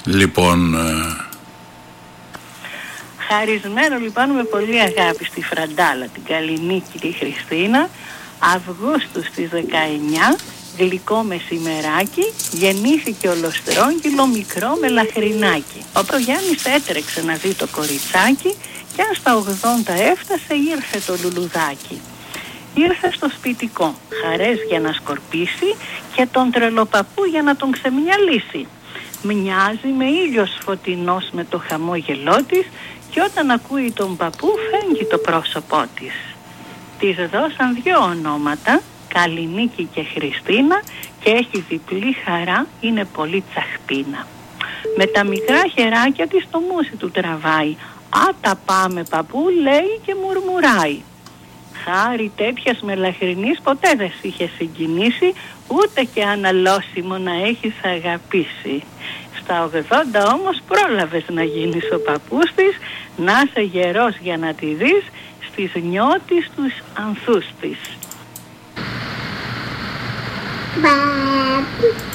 Λοιπόν... Χαρισμένο λοιπόν με πολύ αγάπη στη Φραντάλα, την Καλλινίκη, τη Χριστίνα, Αυγούστου στις 19, γλυκό μεσημεράκι, γεννήθηκε ολοστρόγγυλο μικρό μελαχρινάκι. Ο Γιάννης έτρεξε να δει το κοριτσάκι και αν στα 80 έφτασε ήρθε το λουλουδάκι. Ήρθε στο σπιτικό, χαρές για να σκορπίσει και τον τρελοπαππού για να τον ξεμυαλίσει. Μοιάζει με ήλιος φωτεινός με το χαμόγελό της και όταν ακούει τον παππού φέγγει το πρόσωπό της. Της δώσαν 2 ονόματα, Καλλινίκη και Χριστίνα, και έχει διπλή χαρά, είναι πολύ τσαχπίνα. Με τα μικρά χεράκια της το μουσι του τραβάει, «Α, τα πάμε παππού», λέει και μουρμουράει. Χάρη τέτοιας μελαχρινής ποτέ δεν σ' είχε συγκινήσει, ούτε και αναλώσιμο να έχεις αγαπήσει. Στα 80 όμως πρόλαβες να γίνεις ο παππούς της, να είσαι γερός για να τη δεις, στις νιώτης τους ανθούς της.